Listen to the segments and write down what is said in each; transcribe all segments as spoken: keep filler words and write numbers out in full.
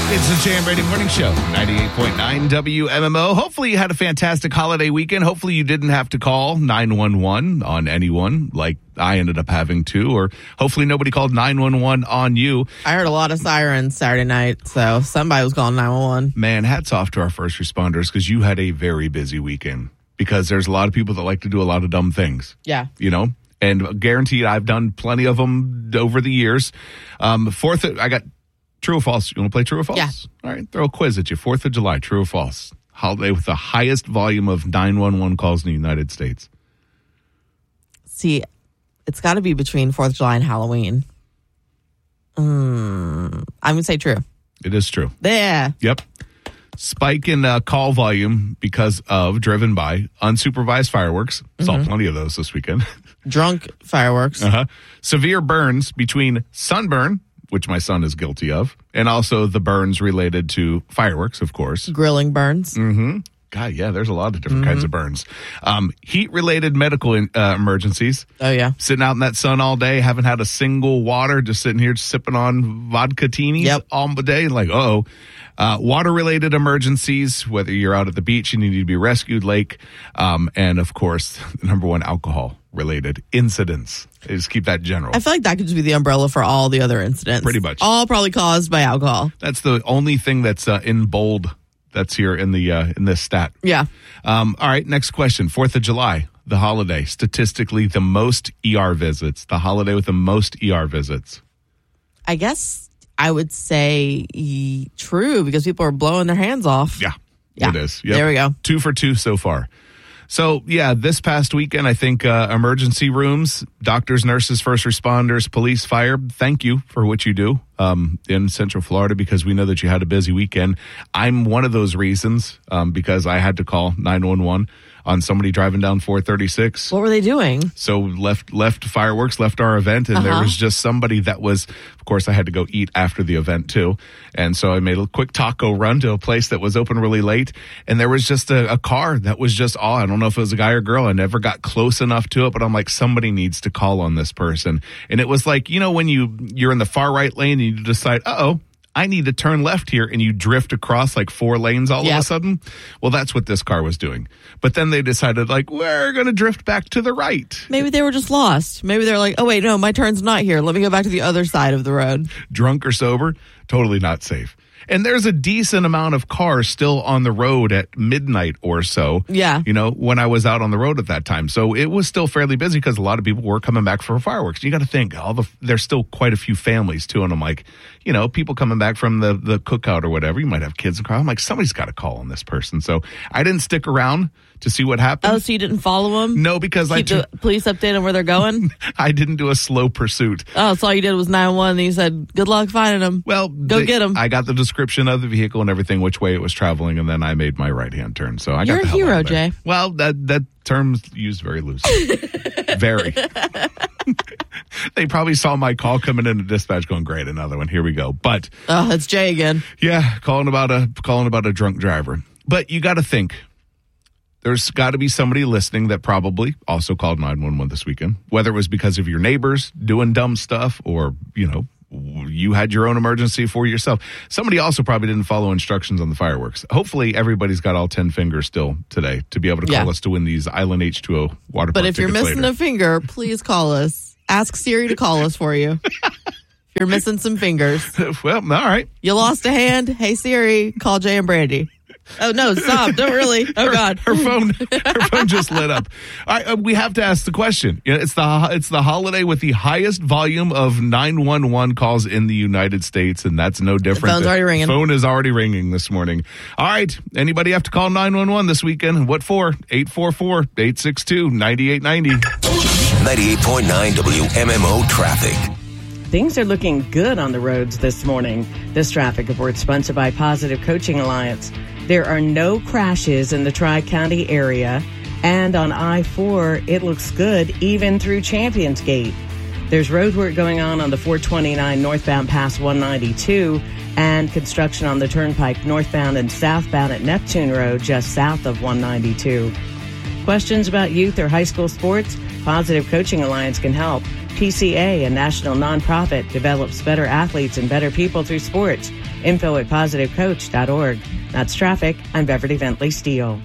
It's the Jam Brady Morning Show, ninety-eight point nine W M M O. Hopefully you had a fantastic holiday weekend. Hopefully you didn't have to call nine one one on anyone like I ended up having to, or hopefully nobody called nine one one on you. I heard a lot of sirens Saturday night, so somebody was calling nine one one. Man, hats off to our first responders because you had a very busy weekend because there's a lot of people that like to do a lot of dumb things. Yeah. You know? And guaranteed I've done plenty of them over the years. Um, fourth, I got... True or false? You want to play true or false? Yeah. All right, throw a quiz at you. fourth of July, true or false? Holiday with the highest volume of nine one one calls in the United States. See, it's got to be between fourth of July and Halloween. Mm, I'm going to say true. It is true. Yeah. Yep. Spike in uh, call volume because of, driven by, unsupervised fireworks. Mm-hmm. Saw plenty of those this weekend. Drunk fireworks. Uh-huh. Severe burns between sunburn, which my son is guilty of, and also the burns related to fireworks, of course. Grilling burns. Mm-hmm. God, yeah, there's a lot of different mm-hmm. kinds of burns. Um, heat-related medical in, uh, emergencies. Oh, yeah. Sitting out in that sun all day, haven't had a single water, just sitting here sipping on vodka-tinis yep. all the day. Like, uh-oh. Uh, water-related emergencies, whether you're out at the beach and you need to be rescued, lake, um, and, of course, the number one, alcohol-related incidents. Just keep that general. I feel like that could just be the umbrella for all the other incidents. Pretty much. All probably caused by alcohol. That's the only thing that's uh, in bold that's here in the uh, in this stat. Yeah. Um, all right, next question. fourth of July, the holiday. Statistically, the most E R visits. The holiday with the most E R visits. I guess I would say e- true because people are blowing their hands off. Yeah, yeah. It is. Yep. There we go. Two for two so far. So, yeah, this past weekend, I think uh, emergency rooms, doctors, nurses, first responders, police, fire, thank you for what you do um, in Central Florida because we know that you had a busy weekend. I'm one of those reasons um, because I had to call nine one one on somebody driving down four thirty-six. What were they doing? So left left fireworks, left our event, and uh-huh. there was just somebody that was, of course, I had to go eat after the event too. And so I made a quick taco run to a place that was open really late, and there was just a, a car that was just, oh, I don't know if it was a guy or girl. I never got close enough to it, but I'm like, somebody needs to call on this person. And it was like, you know, when you, you're in the far right lane and you decide, uh-oh, I need to turn left here, and you drift across like four lanes all yep. of a sudden. Well, that's what this car was doing. But then they decided, like, we're going to drift back to the right. Maybe they were just lost. Maybe they're like, oh, wait, no, my turn's not here. Let me go back to the other side of the road. Drunk or sober, totally not safe. And there's a decent amount of cars still on the road at midnight or so. Yeah. You know, when I was out on the road at that time. So it was still fairly busy because a lot of people were coming back for fireworks. You got to think, all the there's still quite a few families too. And I'm like, you know, people coming back from the, the cookout or whatever. You might have kids in the car. I'm like, somebody's got to call on this person. So I didn't stick around to see what happened. Oh, so you didn't follow them? No, because Keep I t- the police update on where they're going? I didn't do a slow pursuit. Oh, so all you did was nine one one, and you said, good luck finding them. Well, go they, get them. I got the description of the vehicle and everything, which way it was traveling, and then I made my right-hand turn. So I You're got the a hell hero, out of there. Jay. Well, that, that term's used very loosely. Very. They probably saw my call coming in to dispatch going, great, another one. Here we go. But oh, it's Jay again. Yeah, calling about a calling about a drunk driver. But you got to think. There's got to be somebody listening that probably also called nine one one this weekend, whether it was because of your neighbors doing dumb stuff or, you know, you had your own emergency for yourself. Somebody also probably didn't follow instructions on the fireworks. Hopefully everybody's got all ten fingers still today to be able to call yeah. us to win these Island H two O water But park if you're missing later. a finger, please call us. Ask Siri to call us for you. If you're missing some fingers. Well, all right. You lost a hand. Hey, Siri, call Jay and Brandy. Oh, no, stop. Don't really. Oh, her, God. Her phone her phone just lit up. All right, uh, we have to ask the question. You know, it's the it's the holiday with the highest volume of nine one one calls in the United States, and that's no different. The phone's already ringing. Phone is already ringing this morning. All right, anybody have to call nine one one this weekend? What for? eight four four, eight six two, nine eight nine zero. ninety-eight point nine W M M O Traffic. Things are looking good on the roads this morning. This traffic report sponsored by Positive Coaching Alliance. There are no crashes in the Tri-County area, and on I four, it looks good even through Champions Gate. There's road work going on on the four twenty-nine northbound past one ninety-two, and construction on the turnpike northbound and southbound at Neptune Road just south of one ninety-two. Questions about youth or high school sports? Positive Coaching Alliance can help. P C A, a national nonprofit, develops better athletes and better people through sports. Info at positive coach dot org. That's traffic. I'm Beverly Bentley Steele.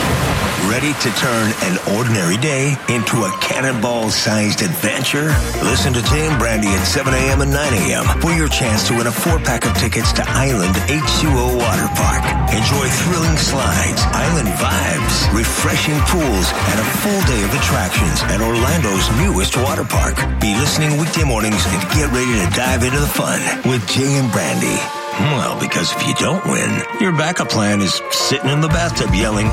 Ready to turn an ordinary day into a cannonball-sized adventure? Listen to Jay and Brandy at seven a.m. and nine a.m. for your chance to win a four-pack of tickets to Island H two O Water Park. Enjoy thrilling slides, island vibes, refreshing pools, and a full day of attractions at Orlando's newest water park. Be listening weekday mornings and get ready to dive into the fun with Jay and Brandy. Well, because if you don't win, your backup plan is sitting in the bathtub yelling,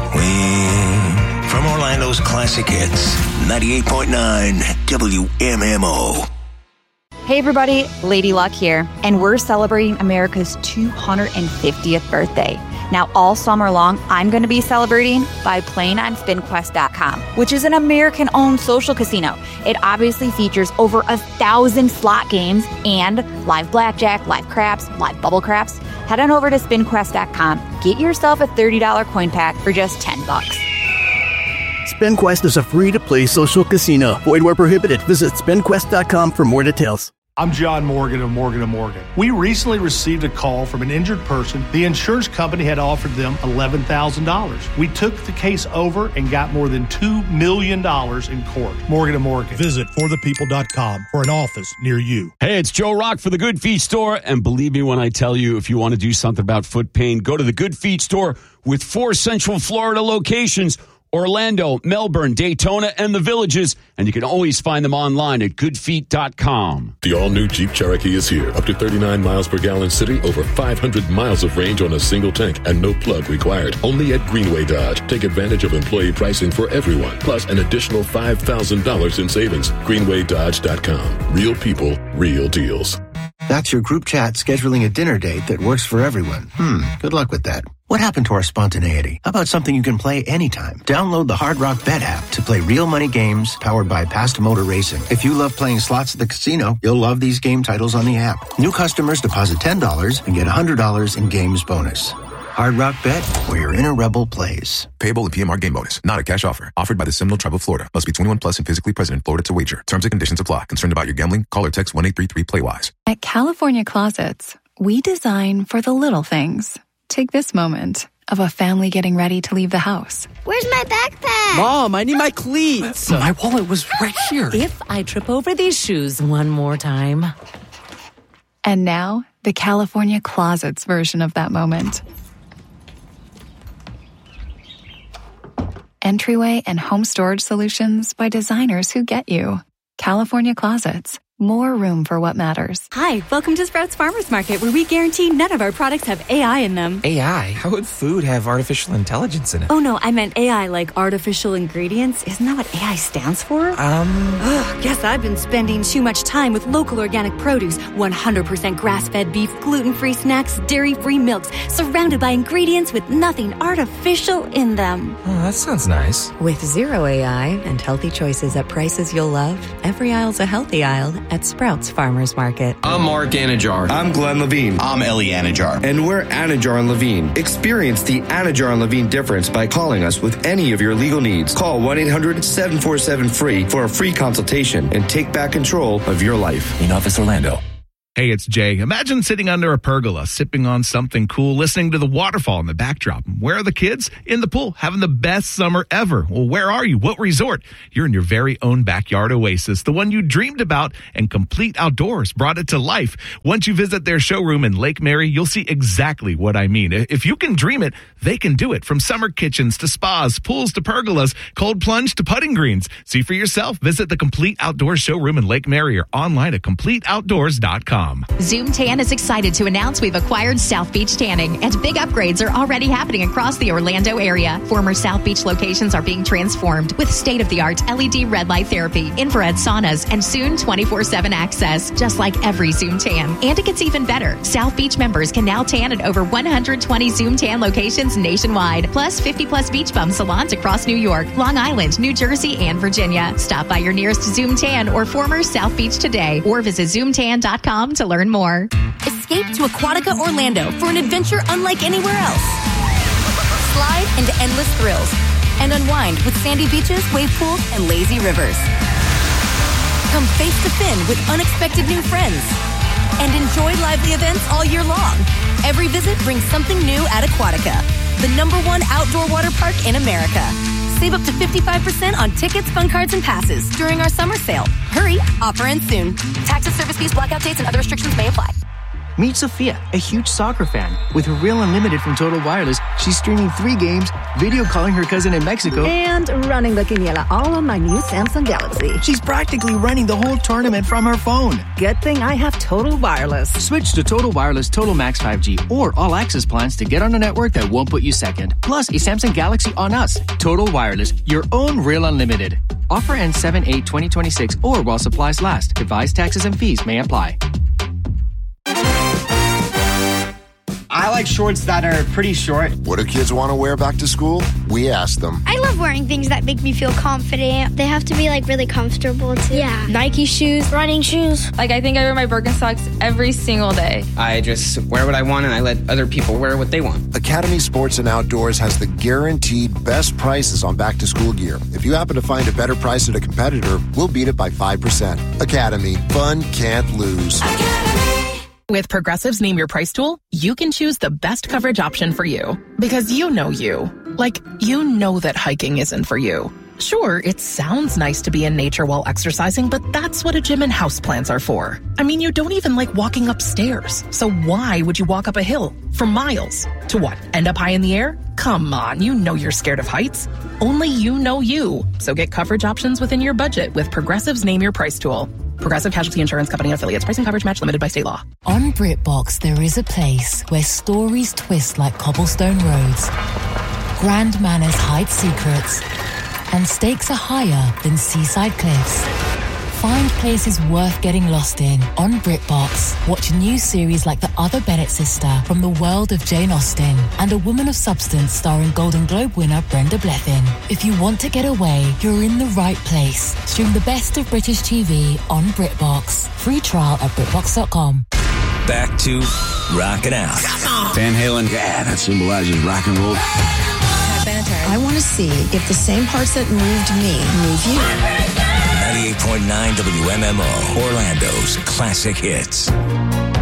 win. From Orlando's classic hits, ninety-eight point nine W M M O. Hey everybody, Lady Luck here, and we're celebrating America's two hundred fiftieth birthday. Now, all summer long, I'm going to be celebrating by playing on spin quest dot com, which is an American-owned social casino. It obviously features over a thousand slot games and live blackjack, live craps, live bubble craps. Head on over to spin quest dot com. Get yourself a thirty dollars coin pack for just ten bucks. SpinQuest is a free-to-play social casino. Void where prohibited. Visit spin quest dot com for more details. I'm John Morgan of Morgan and Morgan. We recently received a call from an injured person. The insurance company had offered them eleven thousand dollars. We took the case over and got more than two million dollars in court. Morgan and Morgan. Visit for the people dot com for an office near you. Hey, it's Joe Rock for the Good Feet Store. And believe me when I tell you, if you want to do something about foot pain, go to the Good Feet Store with four Central Florida locations. Orlando, Melbourne, Daytona, and the Villages. And you can always find them online at good feet dot com. The all-new Jeep Cherokee is here. Up to thirty-nine miles per gallon city, over five hundred miles of range on a single tank, and no plug required. Only at Greenway Dodge. Take advantage of employee pricing for everyone, plus an additional five thousand dollars in savings. greenway dodge dot com. Real people, real deals. That's your group chat scheduling a dinner date that works for everyone. Hmm, good luck with that. What happened to our spontaneity? How about something you can play anytime? Download the Hard Rock Bet app to play real money games powered by Past Motor Racing. If you love playing slots at the casino, you'll love these game titles on the app. New customers deposit ten dollars and get one hundred dollars in games bonus. Hard Rock Bet, where your inner rebel plays. Payable in P M R game bonus. Not a cash offer. Offered by the Seminole Tribe of Florida. Must be twenty-one plus and physically present in Florida to wager. Terms and conditions apply. Concerned about your gambling? Call or text one eight three three play wise. At California Closets, we design for the little things. Take this moment of a family getting ready to leave the house. Where's my backpack? Mom, I need my cleats. My wallet was right here. If I trip over these shoes one more time. And now, the California Closets version of that moment. Entryway and home storage solutions by designers who get you. California Closets. More room for what matters. Hi, welcome to Sprouts Farmers Market, where we guarantee none of our products have A I in them. A I? How would food have artificial intelligence in it? Oh, no, I meant A I like artificial ingredients. Isn't that what A I stands for? Um... Ugh, guess I've been spending too much time with local organic produce, one hundred percent grass-fed beef, gluten-free snacks, dairy-free milks, surrounded by ingredients with nothing artificial in them. Oh, that sounds nice. With zero A I and healthy choices at prices you'll love, every aisle's a healthy aisle at Sprouts Farmers Market. I'm Mark Anajar. I'm Glenn Levine. I'm Ellie Anajar. And we're Anajar and Levine. Experience the Anajar and Levine difference by calling us with any of your legal needs. Call one eight hundred seven four seven free for a free consultation and take back control of your life. In Office Orlando. Hey, it's Jay. Imagine sitting under a pergola, sipping on something cool, listening to the waterfall in the backdrop. Where are the kids? In the pool, having the best summer ever. Well, where are you? What resort? You're in your very own backyard oasis, the one you dreamed about, and Complete Outdoors brought it to life. Once you visit their showroom in Lake Mary, you'll see exactly what I mean. If you can dream it, they can do it. From summer kitchens to spas, pools to pergolas, cold plunge to putting greens. See for yourself. Visit the Complete Outdoors showroom in Lake Mary or online at complete outdoors dot com. Zoom Tan is excited to announce we've acquired South Beach Tanning, and big upgrades are already happening across the Orlando area. Former South Beach locations are being transformed with state-of-the-art L E D red light therapy, infrared saunas, and soon twenty-four seven access, just like every Zoom Tan. And it gets even better. South Beach members can now tan at over one hundred twenty Zoom Tan locations nationwide, plus fifty plus beach bum salons across New York, Long Island, New Jersey, and Virginia. Stop by your nearest Zoom Tan or former South Beach today, or visit zoom tan dot com to learn more. Escape to Aquatica Orlando for an adventure unlike anywhere else. Slide into endless thrills and unwind with sandy beaches, wave pools, and lazy rivers. Come face to fin with unexpected new friends. And enjoy lively events all year long. Every visit brings something new at Aquatica, the number one outdoor water park in America. Save up to fifty-five percent on tickets, fun cards, and passes during our summer sale. Hurry, offer ends soon. Taxes, service fees, blackout dates, and other restrictions may apply. Meet Sophia, a huge soccer fan. With her Real Unlimited from Total Wireless, she's streaming three games, video calling her cousin in Mexico, and running the quiniela all on my new Samsung Galaxy. She's practically running the whole tournament from her phone. Good thing I have Total Wireless. Switch to Total Wireless Total Max five G or All Access plans to get on a network that won't put you second. Plus, a Samsung Galaxy on us. Total Wireless, your own Real Unlimited. Offer ends seven eight twenty twenty-six or while supplies last. Device taxes and fees may apply. I like shorts that are pretty short. What do kids want to wear back to school? We ask them. I love wearing things that make me feel confident. They have to be like really comfortable too. Yeah. Nike shoes, running shoes. Like I think I wear my Birkenstocks every single day. I just wear what I want and I let other people wear what they want. Academy Sports and Outdoors has the guaranteed best prices on back to school gear. If you happen to find a better price at a competitor, we'll beat it by five percent. Academy. Fun can't lose. Academy. With Progressive's Name Your Price tool, you can choose the best coverage option for you. Because you know you. Like, you know that hiking isn't for you. Sure, it sounds nice to be in nature while exercising, but that's what a gym and houseplants are for. I mean, you don't even like walking upstairs. So why would you walk up a hill for miles? To what, end up high in the air? Come on, you know you're scared of heights. Only you know you. So get coverage options within your budget with Progressive's Name Your Price tool. Progressive Casualty Insurance Company and affiliates. Price and coverage match limited by state law. On BritBox, there is a place where stories twist like cobblestone roads, grand manners hide secrets, and stakes are higher than seaside cliffs. Find places worth getting lost in on BritBox. Watch new series like The Other Bennett Sister from the world of Jane Austen and A Woman of Substance starring Golden Globe winner Brenda Blethyn. If you want to get away, you're in the right place. Stream the best of British T V on BritBox. Free trial at BritBox dot com. Back to Rockin' Out. Van Halen. Yeah, that symbolizes rock and roll. I want to see if the same parts that moved me move you. ninety-eight point nine W M M O, Orlando's classic hits.